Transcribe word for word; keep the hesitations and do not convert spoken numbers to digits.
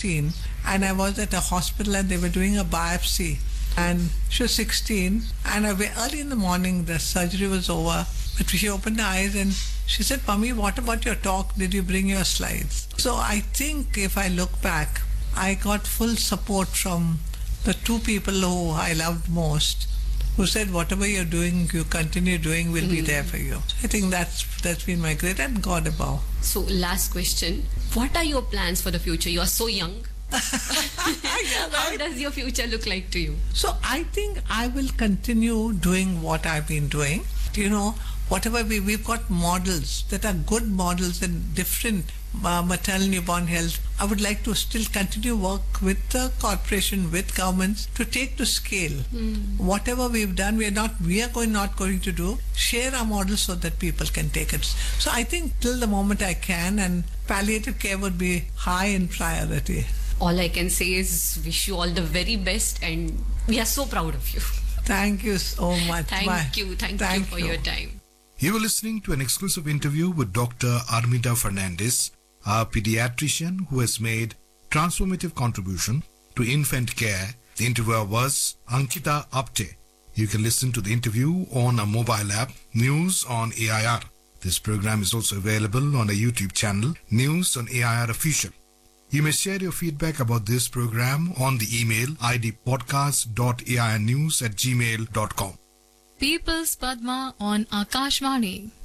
sixteen, and I was at a hospital and they were doing a biopsy. And she was sixteen, and early in the morning the surgery was over, but she opened her eyes and she said, "Mummy, what about your talk? Did you bring your slides?" So I think if I look back, I got full support from the two people who I loved most, who said, whatever you're doing, you continue doing, we'll mm. be there for you. I think that's that's been my great, and God above. So last question, what are your plans for the future? You are so young. How does your future look like to you? So I think I will continue doing what I've been doing. You know, whatever we, we've got models that are good models in different uh, maternal newborn health. I would like to still continue work with the corporation, with governments to take to scale. Mm. Whatever we've done, we are not, we are going, not going to do, share our models so that people can take it. So I think till the moment I can, and palliative care would be high in priority. All I can say is wish you all the very best, and we are so proud of you. Thank you so much. Thank My, you. Thank, thank you for you. your time. You were listening to an exclusive interview with Doctor Armida Fernandez, a pediatrician who has made transformative contribution to infant care. The interviewer was Ankita Apte. You can listen to the interview on a mobile app, News on A I R. This program is also available on a YouTube channel, News on A I R Official. You may share your feedback about this program on the email idpodcast dot a i r news at gmail dot com. People's Padma on Akashvani.